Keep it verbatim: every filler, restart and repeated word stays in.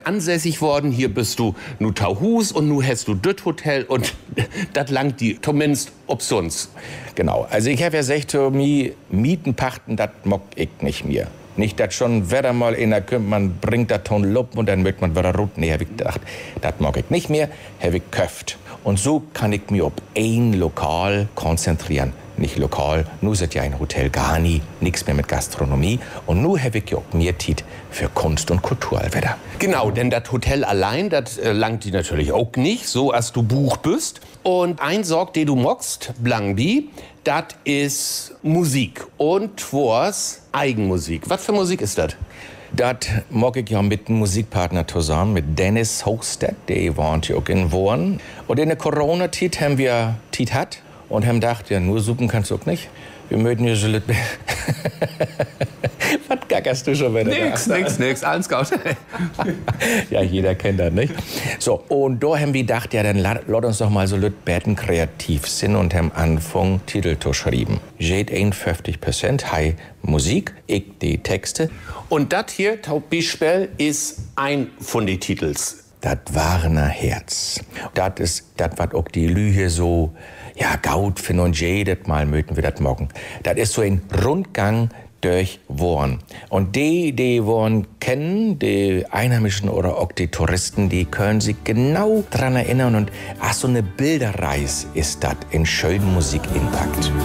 ansässig worden. Hier bist du nu Tauhus und nu hast du das Hotel und das langt die, zumindest obsons. Genau, also ich habe ja gesagt, mir Mieten pachten, das mock ich nicht mehr. Nicht, dass schon wieder mal in der Kümp, man bringt da Ton Luppen und dann mögt man wieder rot. Nee, hab ich gedacht, das mag ich nicht mehr, hab ich köft. Und so kann ich mich auf ein Lokal konzentrieren. Nicht lokal, nur ist ja ein Hotel gar nie, nichts mehr mit Gastronomie. Und nur habe ich ja auch mehr Zeit für Kunst und Kultur wieder. Genau, denn das Hotel allein, das äh, langt die natürlich auch nicht, so als du Buch bist. Und ein Sorg, den du mockst, Blangbi, das ist Musik. Und was Eigenmusik. Was für Musik ist das? Das mag ich ja mit einem Musikpartner zusammen, mit Dennis Hochstedt, der wohnt ja auch in Wohn. Und in der Corona-Zeit haben wir Zeit hat und haben gedacht, ja, nur suchen kannst du auch nicht. Wir möchten ja so lit. Was gackerst du schon wieder? Nix, da? nix, nix, alles gut. Ja, jeder kennt das, nicht? So, und da haben wir gedacht, ja, dann lass uns doch mal so lit betten kreativ sind und haben Anfang Titel zu schreiben. Jed einundfünfzig Prozent High Musik, ich die Texte. Und das hier, Taubbischbell, ist ein von den Titels. Das Warner Herz. Das ist das, was auch die Lüge so, ja, gaut finden und jedes Mal möchten wir das morgen. Das ist so ein Rundgang durch Wohn. Und die, die Wohn kennen, die Einheimischen oder auch die Touristen, die können sich genau dran erinnern. Und ach, so eine Bilderreise ist das in schönen Musik inpackt.